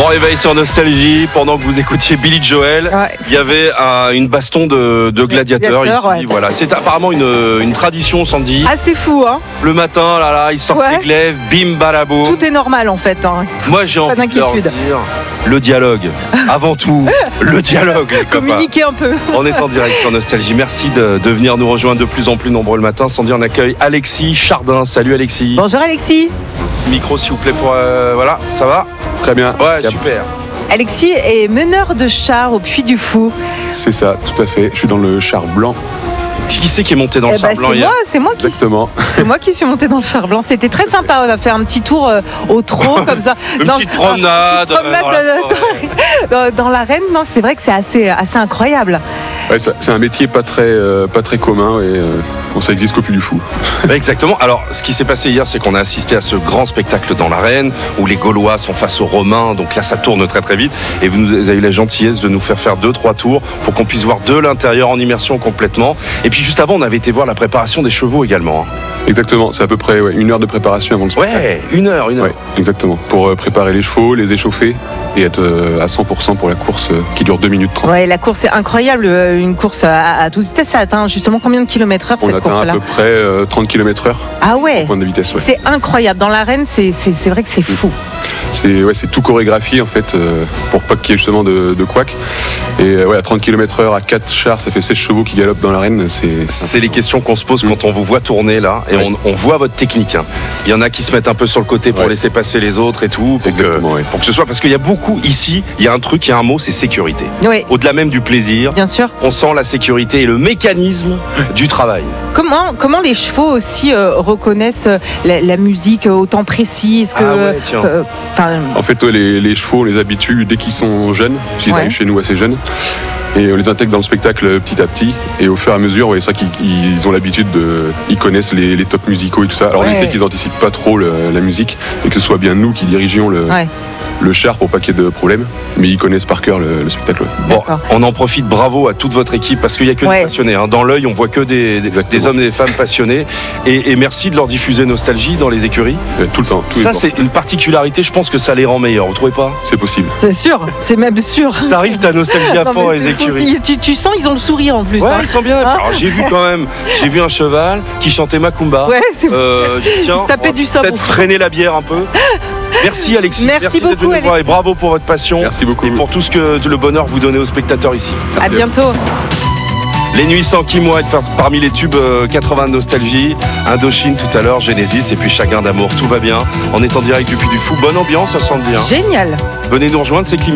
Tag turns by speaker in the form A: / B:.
A: Bon réveil sur Nostalgie, pendant que vous écoutiez Billy Joel, il y avait une baston de gladiateurs ici. Ouais. Voilà, c'est apparemment une tradition, Sandy.
B: Ah, c'est fou, hein.
A: Le matin, ils sortent les glaives, bim balabo.
B: Tout est normal en fait. Hein.
A: Moi j'ai envie de leur dire le dialogue. Avant tout, le dialogue.
B: Communiquer un peu.
A: On est en direct sur Nostalgie. Merci de venir nous rejoindre de plus en plus nombreux le matin. Sandy, on accueille Alexis Chardin. Salut Alexis.
B: Bonjour Alexis.
A: Micro s'il vous plaît pour... voilà, ça va ?
C: Très bien.
A: Ouais, super.
B: Alexis est meneur de char au Puy du Fou.
C: C'est ça, tout à fait. Je suis dans le char blanc.
A: Qui c'est qui est monté dans le char blanc hier ?
B: C'est moi qui.
C: Exactement.
B: C'est moi qui suis monté dans le char blanc. C'était très sympa. On a fait un petit tour au trot comme ça.
A: Une petite promenade
B: dans l'arène. Non, c'est vrai que c'est assez incroyable.
C: Ouais, c'est un métier pas très commun et ça existe qu'au Puy du Fou.
A: Exactement. Alors, ce qui s'est passé hier, c'est qu'on a assisté à ce grand spectacle dans l'arène où les Gaulois sont face aux Romains. Donc là, ça tourne très très vite. Et vous avez eu la gentillesse de nous faire 2-3 tours pour qu'on puisse voir de l'intérieur en immersion complètement. Et puis juste avant, on avait été voir la préparation des chevaux également.
C: Exactement. C'est à peu près 1 heure de préparation avant le spectacle.
A: Ouais, 1 heure.
C: Ouais, exactement. Pour préparer les chevaux, les échauffer et être à 100% pour la course qui dure 2 minutes 30.
B: Ouais, la course est incroyable. Une course à toute vitesse, ça atteint justement combien de kilomètres heure cette course-là ?
C: On atteint à peu près 30 km/h.
B: Ah ouais.
C: Point de vitesse, ouais.
B: C'est incroyable. Dans l'arène, c'est vrai que c'est fou.
C: C'est tout chorégraphié en fait pour pas qu'il y ait justement de couac. Et à 30 km/h à 4 chars, ça fait 16 chevaux qui galopent dans l'arène.
A: C'est les questions qu'on se pose quand on vous voit tourner là et on voit votre technique. Hein. Il y en a qui se mettent un peu sur le côté pour laisser passer les autres et tout. Pour que ce soit, parce qu'il y a beaucoup ici, il y a un truc, il y a un mot, c'est sécurité.
B: Oui.
A: Au-delà même du plaisir,
B: bien sûr.
A: On sent la sécurité et le mécanisme du travail.
B: Comment les chevaux aussi reconnaissent la musique au temps précis ? Est-ce que
C: en fait, les chevaux, on les habitue dès qu'ils sont jeunes, parce qu'ils arrivent chez nous assez jeunes. Et on les intègre dans le spectacle petit à petit. Et au fur et à mesure, c'est vrai qu'ils ont l'habitude ils connaissent les tops musicaux et tout ça. Alors on essaie qu'ils n'anticipent pas trop la musique et que ce soit bien nous qui dirigeons le char pour pas qu'il y ait de problème. Mais ils connaissent par cœur le spectacle.
A: Bon, on en profite, bravo à toute votre équipe parce qu'il n'y a que des passionnés. Hein. Dans l'œil, on voit que des hommes et des femmes passionnés. Et merci de leur diffuser Nostalgie dans les écuries.
C: Tout le temps.
A: Ça, c'est une particularité. Je pense que ça les rend meilleurs. Vous trouvez pas ?
C: C'est possible.
B: C'est sûr. C'est même sûr.
A: T'arrives, t'as Nostalgie à fond les écuries.
B: Tu sens, ils ont le sourire en plus.
A: Ouais, ils sont bien. Alors, j'ai vu un cheval qui chantait Macumba.
B: Ouais, c'est
A: taper du sabot. Peut-être freiner la bière un peu. Merci Alexis.
B: Merci beaucoup Alexis.
A: Et bravo pour votre passion.
C: Merci beaucoup.
A: Et pour tout ce que le bonheur vous donnez aux spectateurs ici.
B: À bientôt.
A: Les Nuits sans Kim Wilde, parmi les tubes 80 de Nostalgie, Indochine tout à l'heure, Genesis et puis Chagrin d'amour, tout va bien. On est en direct du Puy du Fou, bonne ambiance, ça sent bien.
B: Génial.
A: Venez nous rejoindre, c'est Clim.